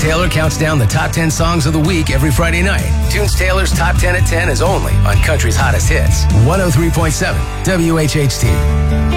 Taylor counts down the top 10 songs of the week every Friday night. Tunes Taylor's Top 10 at 10 is only on Country's Hottest Hits. 103.7 WHHT.